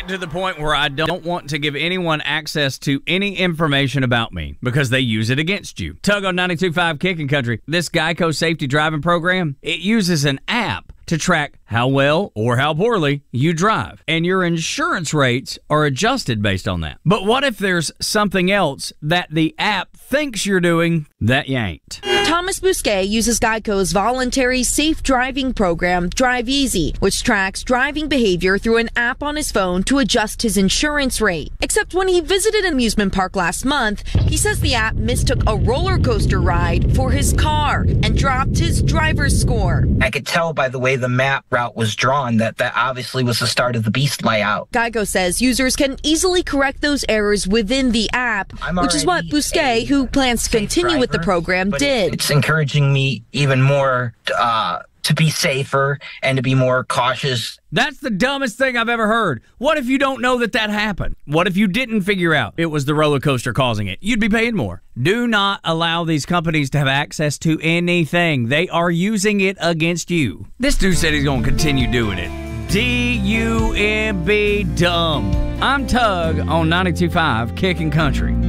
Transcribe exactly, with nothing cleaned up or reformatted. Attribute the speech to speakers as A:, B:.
A: it to the point where I don't want to give anyone access to any information about me because they use it against you. Tug on ninety-two point five Kicking Country. This Geico safety driving program, it uses an app to track how well or how poorly you drive. And your insurance rates are adjusted based on that. But what if there's something else that the app thinks you're doing that you ain't?
B: Thomas Bousquet uses Geico's voluntary safe driving program, Drive Easy, which tracks driving behavior through an app on his phone to adjust his insurance rate. Except when he visited an amusement park last month, he says the app mistook a roller coaster ride for his car and dropped his driver's score.
C: I could tell by the way the map route was drawn that that obviously was the start of the beast layout.
B: Geico says users can easily correct those errors within the app, which is what Bousquet, who plans to continue driver, with the program, did.
C: It's encouraging me even more uh, to be safer and to be more cautious.
A: That's the dumbest thing I've ever heard. What if you don't know that that happened? What if you didn't figure out it was the roller coaster causing it? You'd be paying more. Do not allow these companies to have access to anything. They are using it against you. This dude said he's going to continue doing it. D U M B dumb. I'm Tug on ninety-two point five Kicking Country.